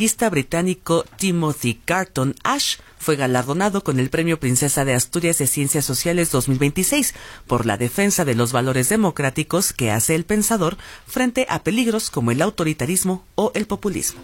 ensayista británico Timothy Carton Ash fue galardonado con el Premio Princesa de Asturias de Ciencias Sociales 2026 por la defensa de los valores democráticos que hace el pensador frente a peligros como el autoritarismo o el populismo.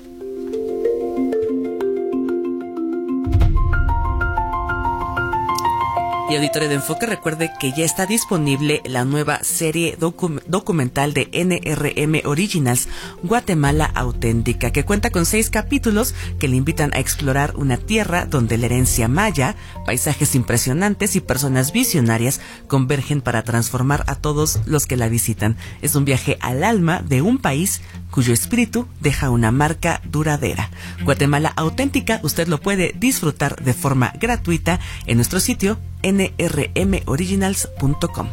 Y auditorio de Enfoque, recuerde que ya está disponible la nueva serie documental de NRM Originals, Guatemala Auténtica, que cuenta con 6 capítulos que le invitan a explorar una tierra donde la herencia maya, paisajes impresionantes y personas visionarias convergen para transformar a todos los que la visitan. Es un viaje al alma de un país cuyo espíritu deja una marca duradera. Guatemala Auténtica, usted lo puede disfrutar de forma gratuita en nuestro sitio nrmoriginals.com.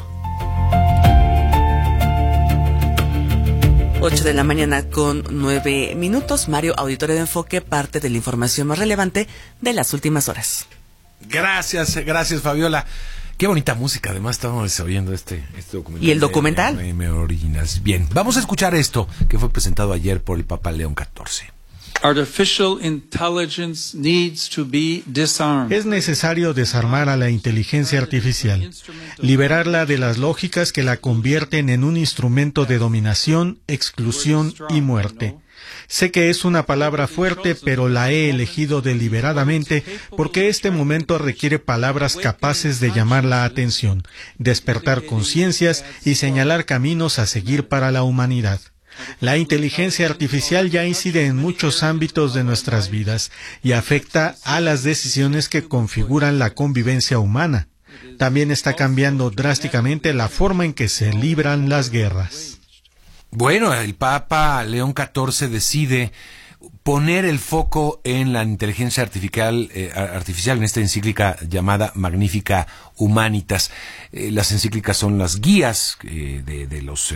8 de la mañana con 9 minutos. Mario, auditorio de Enfoque, parte de la información más relevante de las últimas horas. Gracias Fabiola. Qué bonita música, además estamos oyendo este documental. ¿Y el documental? Originals. Bien, vamos a escuchar esto que fue presentado ayer por el Papa León XIV. Artificial intelligence needs to be disarmed. Es necesario desarmar a la inteligencia artificial, liberarla de las lógicas que la convierten en un instrumento de dominación, exclusión y muerte. Sé que es una palabra fuerte, pero la he elegido deliberadamente porque este momento requiere palabras capaces de llamar la atención, despertar conciencias y señalar caminos a seguir para la humanidad. La inteligencia artificial ya incide en muchos ámbitos de nuestras vidas y afecta a las decisiones que configuran la convivencia humana. También está cambiando drásticamente la forma en que se libran las guerras. Bueno, el Papa León XIV decide poner el foco en la inteligencia artificial en esta encíclica llamada Magnificat Humanitas. Las encíclicas son las guías de los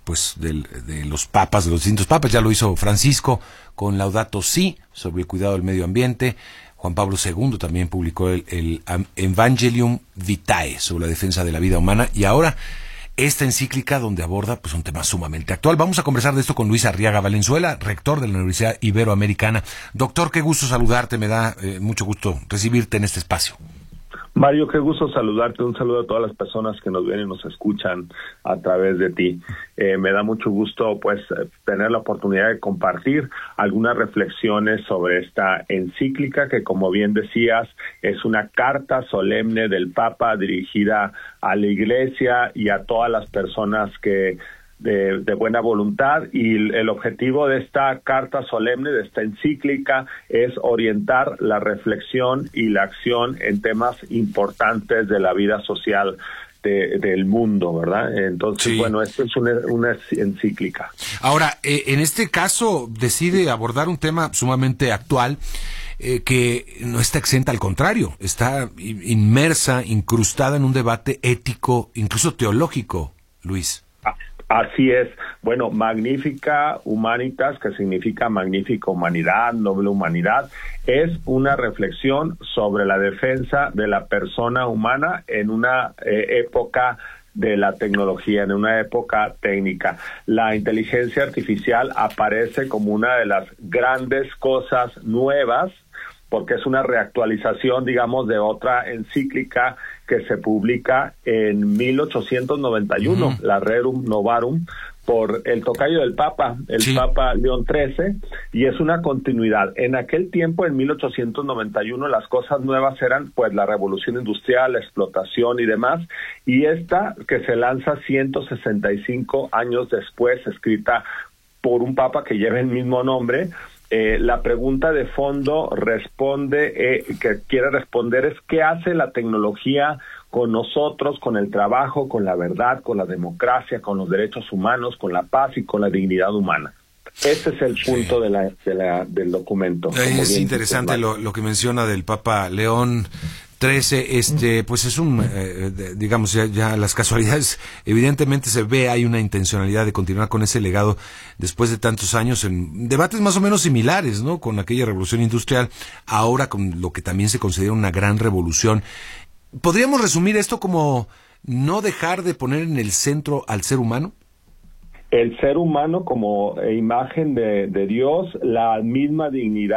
papas, de los distintos papas. Ya lo hizo Francisco con Laudato Si sobre el cuidado del medio ambiente. Juan Pablo II también publicó el Evangelium Vitae sobre la defensa de la vida humana, y ahora esta encíclica donde aborda un tema sumamente actual. Vamos a conversar de esto con Luis Arriaga Valenzuela, rector de la Universidad Iberoamericana. Doctor, qué gusto saludarte, me da mucho gusto recibirte en este espacio. Mario, qué gusto saludarte. Un saludo a todas las personas que nos ven y nos escuchan a través de ti. Me da mucho gusto tener la oportunidad de compartir algunas reflexiones sobre esta encíclica que, como bien decías, es una carta solemne del Papa dirigida a la Iglesia y a todas las personas que de buena voluntad, y el objetivo de esta carta solemne, de esta encíclica, es orientar la reflexión y la acción en temas importantes de la vida social del mundo, ¿verdad? Entonces, sí. Esto es una encíclica. Ahora, en este caso decide abordar un tema sumamente actual, que no está exenta, al contrario, está inmersa, incrustada en un debate ético, incluso teológico, Luis. Así es. Bueno, Magnificat Humanitas, que significa magnífica humanidad, noble humanidad, es una reflexión sobre la defensa de la persona humana en una época de la tecnología, en una época técnica. La inteligencia artificial aparece como una de las grandes cosas nuevas, porque es una reactualización, digamos, de otra encíclica que se publica en 1891, la Rerum Novarum, por el tocayo del Papa, Papa León XIII, y es una continuidad. En aquel tiempo, en 1891, las cosas nuevas eran la revolución industrial, la explotación y demás, y esta que se lanza 165 años después, escrita por un Papa que lleva el mismo nombre. La pregunta de fondo que quiere responder es: ¿qué hace la tecnología con nosotros, con el trabajo, con la verdad, con la democracia, con los derechos humanos, con la paz y con la dignidad humana? Ese es el punto del documento. Es interesante lo que menciona del Papa León XIII. Pues es digamos, ya las casualidades, evidentemente se ve, hay una intencionalidad de continuar con ese legado después de tantos años en debates más o menos similares, ¿no? Con aquella revolución industrial, ahora con lo que también se considera una gran revolución. ¿Podríamos resumir esto como no dejar de poner en el centro al ser humano? El ser humano como imagen de Dios, la misma dignidad